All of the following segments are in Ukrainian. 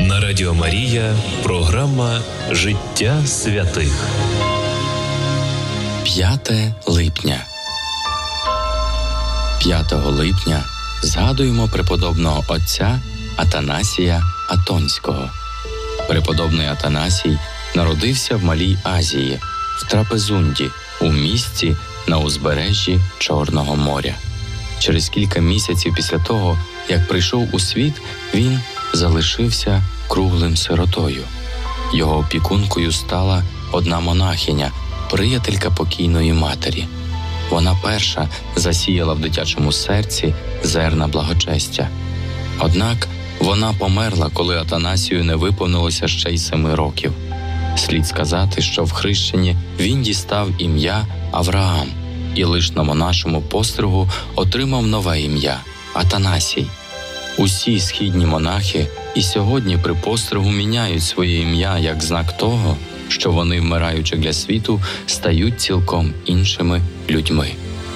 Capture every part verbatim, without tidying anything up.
На Радіо Марія програма «Життя святих». п'яте липня. п'ятого липня згадуємо преподобного отця Атанасія Атонського. Преподобний Атанасій народився в Малій Азії, в Трапезунді, у місті на узбережжі Чорного моря. Через кілька місяців після того, як прийшов у світ, він залишився круглим сиротою. Його опікункою стала одна монахиня, приятелька покійної матері. Вона перша засіяла в дитячому серці зерна благочестя. Однак вона померла, коли Атанасію не виповнилося ще й семи років. Слід сказати, що в хрещенні він дістав ім'я Авраам і лиш на монашому постригу отримав нове ім'я – Атанасій. Усі східні монахи і сьогодні при постригу міняють своє ім'я як знак того, що вони, вмираючи для світу, стають цілком іншими людьми.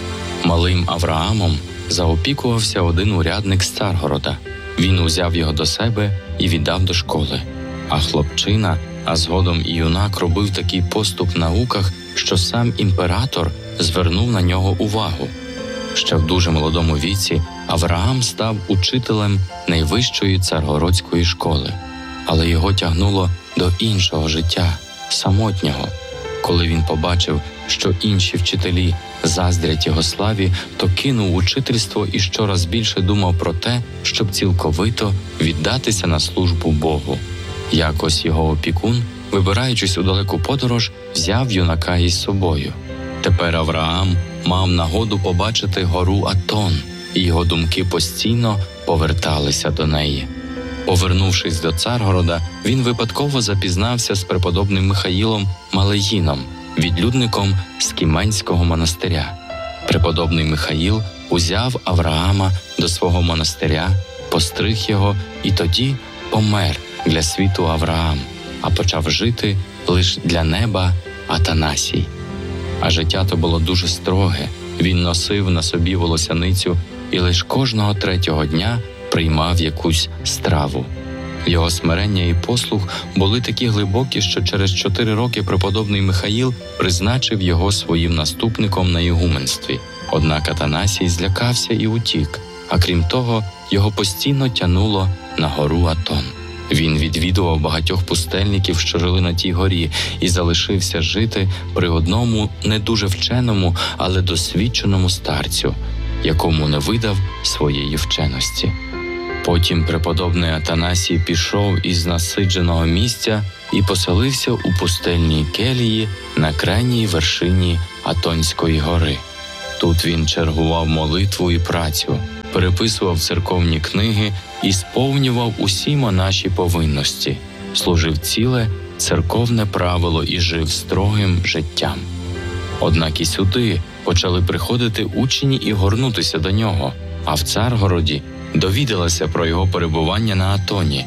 Малим Авраамом заопікувався один урядник з Царгорода. Він узяв його до себе і віддав до школи. А хлопчина, а згодом і юнак робив такий поступ в науках, що сам імператор звернув на нього увагу. Ще в дуже молодому віці Авраам став учителем найвищої царгородської школи. Але його тягнуло до іншого життя, самотнього. Коли він побачив, що інші вчителі заздрять його славі, то кинув учительство і щораз більше думав про те, щоб цілковито віддатися на службу Богу. Якось його опікун, вибираючись у далеку подорож, взяв юнака із собою. Тепер Авраам мав нагоду побачити гору Атон, і його думки постійно поверталися до неї. Повернувшись до Царгорода, він випадково запізнався з преподобним Михаїлом Малеїном, відлюдником Скіменського монастиря. Преподобний Михаїл узяв Авраама до свого монастиря, постриг його і тоді помер для світу Авраам, а почав жити лише для неба Атанасій. А життя то було дуже строге. Він носив на собі волосяницю і лише кожного третього дня приймав якусь страву. Його смирення і послух були такі глибокі, що через чотири роки преподобний Михаїл призначив його своїм наступником на ігуменстві. Однак Атанасій злякався і утік, а крім того, його постійно тянуло на гору Атон. Він відвідував багатьох пустельників, що жили на тій горі, і залишився жити при одному не дуже вченому, але досвідченому старцю, якому не видав своєї вченості. Потім преподобний Атанасій пішов із насидженого місця і поселився у пустельній келії на крайній вершині Атонської гори. Тут він чергував молитву і працю, переписував церковні книги і сповнював усі монаші повинності, служив ціле церковне правило і жив строгим життям. Однак і сюди почали приходити учні і горнутися до нього, а в Царгороді довідалися про його перебування на Атоні.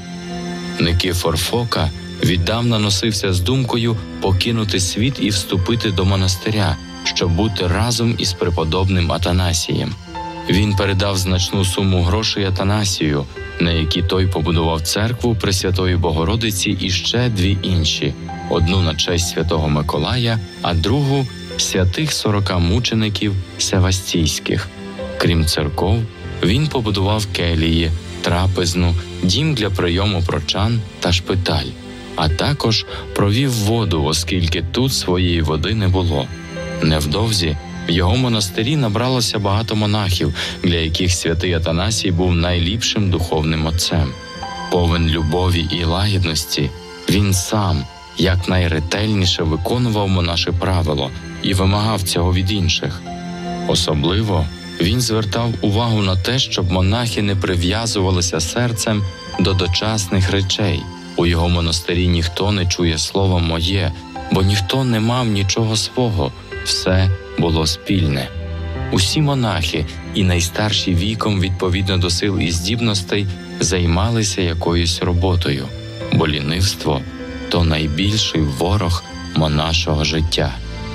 Никифор Фока віддавна носився з думкою покинути світ і вступити до монастиря, щоб бути разом із преподобним Атанасієм. Він передав значну суму грошей Атанасію, на якій той побудував церкву Пресвятої Богородиці і ще дві інші, одну на честь святого Миколая, а другу – святих сорока мучеників севастійських. Крім церков, він побудував келії, трапезну, дім для прийому прочан та шпиталь, а також провів воду, оскільки тут своєї води не було. Невдовзі в його монастирі набралося багато монахів, для яких святий Атанасій був найліпшим духовним отцем. Повен любові і лагідності, він сам якнайретельніше виконував монаше правило і вимагав цього від інших. Особливо він звертав увагу на те, щоб монахи не прив'язувалися серцем до дочасних речей. У його монастирі ніхто не чує слова «моє», бо ніхто не мав нічого свого, все було спільне. Усі монахи, і найстарші віком, відповідно до сил і здібностей, займалися якоюсь роботою, бо лінивство – то найбільший ворог монашого життя.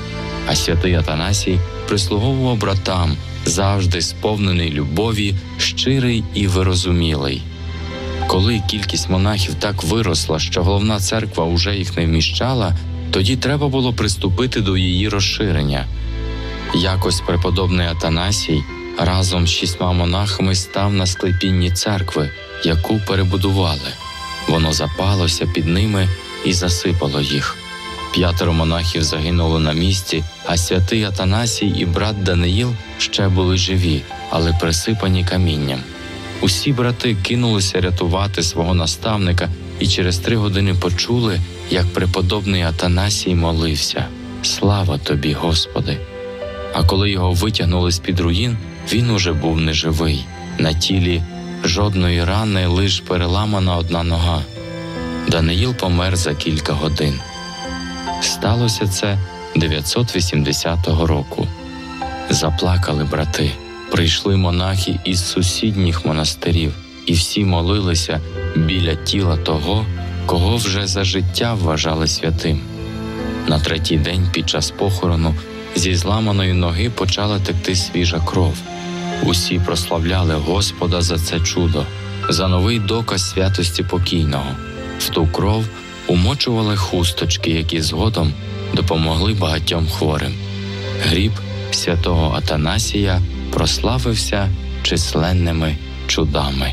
А святий Атанасій прислуговував братам, завжди сповнений любові, щирий і вирозумілий. Коли кількість монахів так виросла, що головна церква уже їх не вміщала, тоді треба було приступити до її розширення. Якось преподобний Атанасій разом з шістьма монахами став на склепінні церкви, яку перебудували. Воно запалося під ними і засипало їх. П'ятеро монахів загинули на місці, а святий Атанасій і брат Даниїл ще були живі, але присипані камінням. Усі брати кинулися рятувати свого наставника і через три години почули, як преподобний Атанасій молився: «Слава тобі, Господи!» А коли його витягнули з-під руїн, він уже був неживий. На тілі жодної рани, лиш переламана одна нога. Даниїл помер за кілька годин. Сталося це дев'ятсот вісімдесятого року. Заплакали брати. Прийшли монахи із сусідніх монастирів, і всі молилися біля тіла того, кого вже за життя вважали святим. На третій день під час похорону зі зламаної ноги почала текти свіжа кров. Усі прославляли Господа за це чудо, за новий доказ святості покійного. В ту кров умочували хусточки, які згодом допомогли багатьом хворим. Гріб святого Атанасія прославився численними чудами.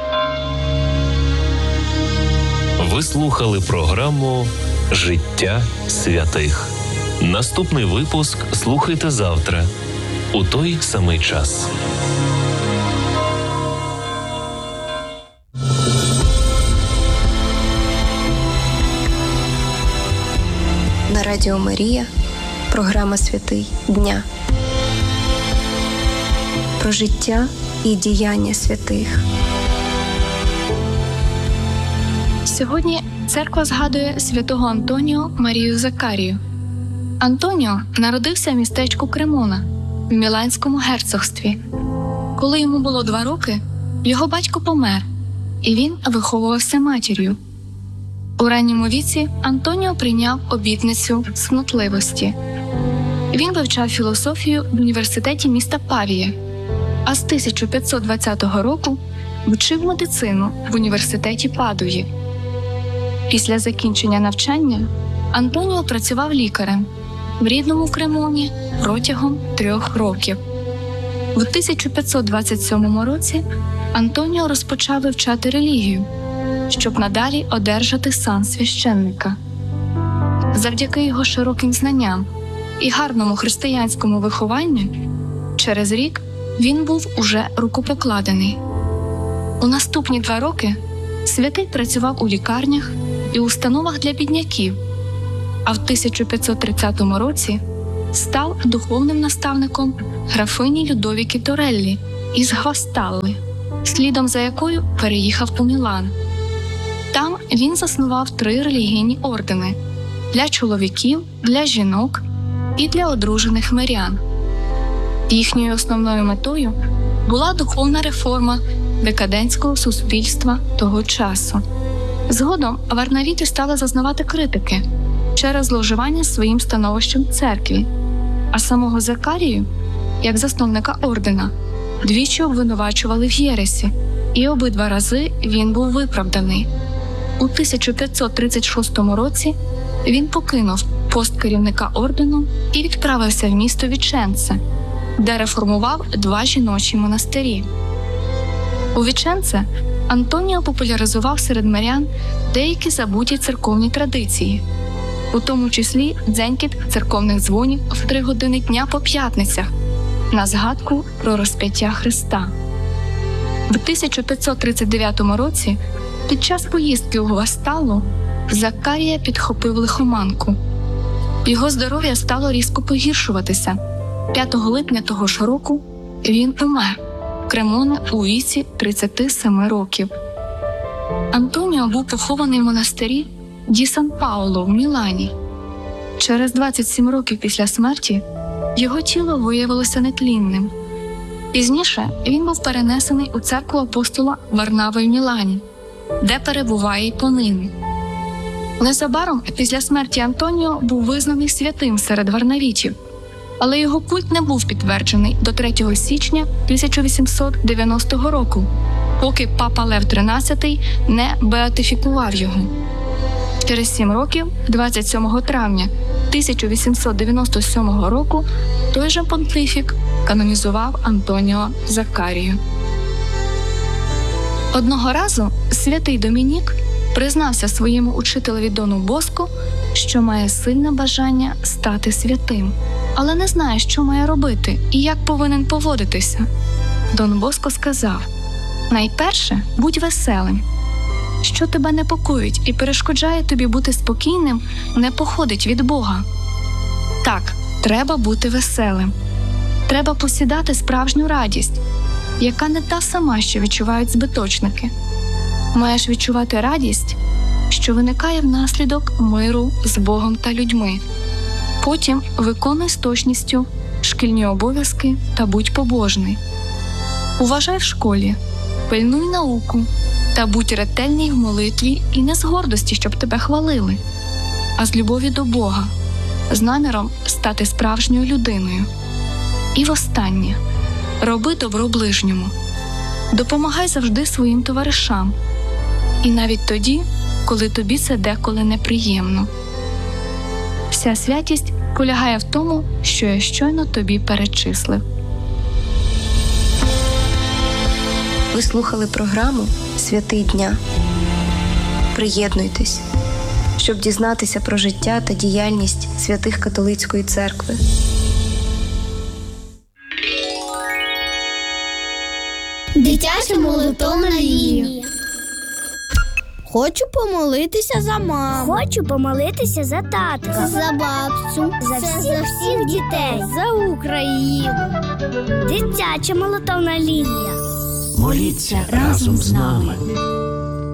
Ви слухали програму «Життя святих». Наступний випуск слухайте завтра, у той самий час. На Радіо Марія програма «Святий дня». Про життя і діяння святих. Сьогодні церква згадує святого Антоніо Марію Закарію. Антоніо народився в містечку Кремона в Міланському герцогстві. Коли йому було два роки, його батько помер, і він виховувався матір'ю. У ранньому віці Антоніо прийняв обітницю снотливості. Він вивчав філософію в університеті міста Павія, а з тисяча п'ятсот двадцятого року вчив медицину в університеті Падуї. Після закінчення навчання Антоніо працював лікарем в рідному Кремоні протягом трьох років. В тисяча п'ятсот двадцять сьомому році Антоніо розпочав вивчати релігію, щоб надалі одержати сан священника. Завдяки його широким знанням і гарному християнському вихованню через рік він був уже рукопокладений. У наступні два роки святий працював у лікарнях і установах для бідняків, а в тисяча п'ятсот тридцятому році став духовним наставником графині Людовіки Тореллі із Гвасталли, слідом за якою переїхав у Мілан. Там він заснував три релігійні ордени – для чоловіків, для жінок і для одружених мирян. Їхньою основною метою була духовна реформа декадентського суспільства того часу. Згодом варнавіти стали зазнавати критики через зловживання своїм становищем в церкві, а самого Закарію, як засновника ордена, двічі обвинувачували в єресі, і обидва рази він був виправданий. У тисяча п'ятсот тридцять шостому році він покинув пост керівника ордену і відправився в місто Віченце, де реформував два жіночі монастирі. У Віченце Антоніо популяризував серед мирян деякі забуті церковні традиції, у тому числі дзенькіт церковних дзвонів в три години дня по п'ятницях на згадку про розп'яття Христа. В тисяча п'ятсот тридцять дев'ятому році під час поїздки у Гвасталлу Закарія підхопив лихоманку. Його здоров'я стало різко погіршуватися. п'ятого липня того ж року він умер в Кремоні у віці тридцяти семи років. Антоніо був похований в монастирі Ді Сан-Пауло в Мілані. Через двадцять сім років після смерті його тіло виявилося нетлінним. Пізніше він був перенесений у церкву апостола Варнави в Мілані, де перебуває й понині. Незабаром після смерті Антоніо був визнаний святим серед варнавітів, але його культ не був підтверджений до третього січня тисяча вісімсот дев'яностого року, поки папа Лев тринадцятий не беатифікував його. Через сім років, двадцять сьомого травня тисяча вісімсот дев'яносто сьомого року, той же понтифік канонізував Антоніо Закарію. Одного разу святий Домінік признався своєму учителеві Дону Боско, що має сильне бажання стати святим, але не знає, що має робити і як повинен поводитися. Дон Боско сказав: «Найперше, будь веселим. Що тебе непокоїть і перешкоджає тобі бути спокійним, не походить від Бога. Так, треба бути веселим. Треба посідати справжню радість, яка не та сама, що відчувають збиточники. Маєш відчувати радість, що виникає внаслідок миру з Богом та людьми. Потім виконуй з точністю шкільні обов'язки та будь побожний. Уважай в школі, пильнуй науку та будь ретельний в молитві і не з гордості, щоб тебе хвалили, а з любові до Бога, з наміром стати справжньою людиною. І востаннє – роби добро ближньому. Допомагай завжди своїм товаришам. І навіть тоді, коли тобі це деколи неприємно. Вся святість полягає в тому, що я щойно тобі перечислив». Ви слухали програму «Святий дня». Приєднуйтесь, щоб дізнатися про життя та діяльність святих католицької церкви. Дитяча молитовна лінія. Хочу помолитися за маму. Хочу помолитися за татка. За бабцю. За всіх, за всіх дітей. За Україну. Дитяча молитовна лінія. Моліться разом з нами.